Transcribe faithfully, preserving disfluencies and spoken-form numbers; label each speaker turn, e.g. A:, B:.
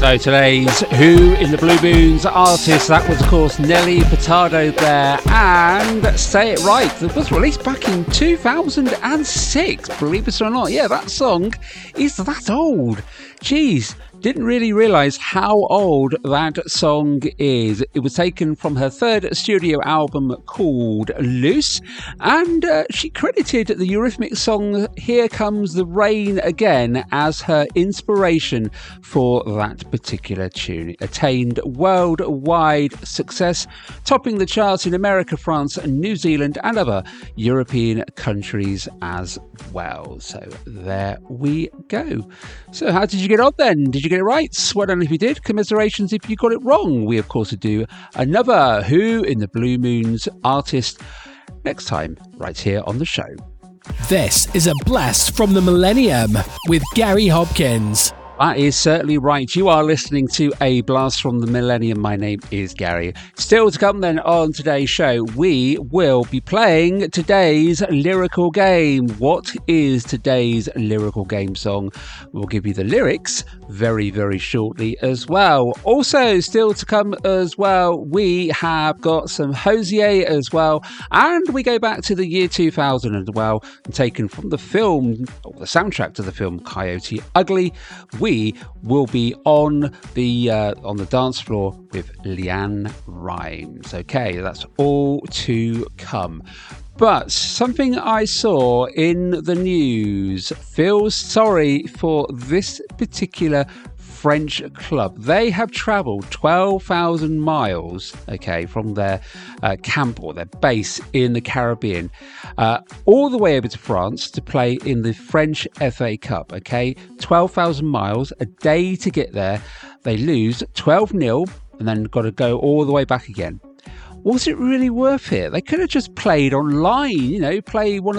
A: So today's Who in the Blue Moons artist, that was of course Nelly Furtado there, and Say It Right, that was released back in two thousand six, believe it or not. Yeah, that song is that old. Jeez, didn't really realise how old that song is. It was taken from her third studio album called Loose, and uh, she credited the Eurythmics song Here Comes the Rain Again as her inspiration for that particular tune. It attained worldwide success, topping the charts in America, France, New Zealand and other European countries as well. So there we go. So how did you get on then? Did you get it right? Well done if you did. Commiserations if you got it wrong. We of course would do another Who in the Blue Moons artist next time right here on the show.
B: This is a blast from the millennium with Gary Hopkins.
A: That is certainly right. You are listening to A Blast from the Millennium. My name is Gary. Still to come then on today's show, we will be playing today's lyrical game. What is today's lyrical game song? We'll give you the lyrics very, very shortly as well. Also, still to come as well, we have got some Hozier as well. And we go back to the year two thousand as well, taken from the film, or the soundtrack to the film Coyote Ugly. We will be on the uh, on the dance floor with Leanne Rimes. Okay, that's all to come. But something I saw in the news, feels sorry for this particular French club. They have travelled twelve thousand miles, okay, from their uh, camp or their base in the Caribbean, uh, all the way over to France to play in the French F A Cup, okay? twelve thousand miles, a day to get there. They lose twelve nil and then got to go all the way back again. Was it really worth it? They could have just played online, you know, play one of